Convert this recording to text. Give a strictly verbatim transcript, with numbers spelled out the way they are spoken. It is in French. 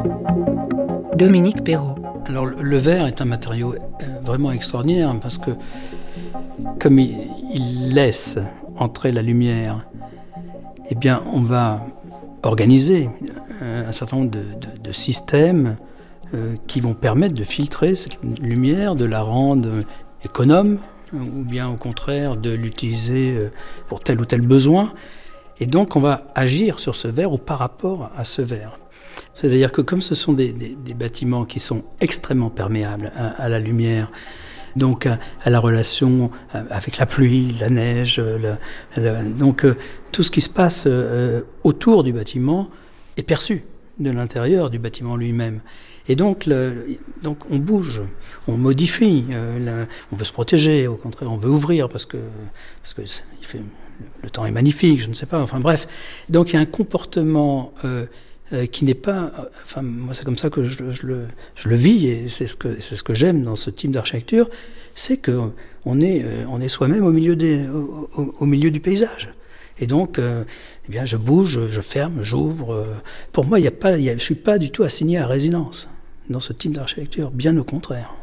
Dominique Perrault. Alors le verre est un matériau vraiment extraordinaire parce que comme il, il laisse entrer la lumière, eh bien on va organiser un certain nombre de, de, de systèmes euh, qui vont permettre de filtrer cette lumière, de la rendre économe ou bien au contraire de l'utiliser pour tel ou tel besoin. Et donc on va agir sur ce verre ou par rapport à ce verre. C'est-à-dire que comme ce sont des, des, des bâtiments qui sont extrêmement perméables à, à la lumière, donc à, à la relation avec la pluie, la neige, la, la, donc euh, tout ce qui se passe euh, autour du bâtiment est perçu de l'intérieur du bâtiment lui-même. Et donc, le, donc on bouge, on modifie, euh, la, on veut se protéger, au contraire on veut ouvrir parce que, parce que il fait, le temps est magnifique, je ne sais pas, enfin bref. Donc il y a un comportement euh, euh, qui n'est pas, enfin moi c'est comme ça que je, je, le, je le vis et c'est ce que, c'est ce que j'aime dans ce type d'architecture, c'est qu'on est, on est soi-même au milieu, des, au, au, au milieu du paysage. Et donc, euh, eh bien, je bouge, je ferme, j'ouvre. Euh, pour moi, y a pas, y a, je ne suis pas du tout assigné à résidence dans ce type d'architecture, bien au contraire.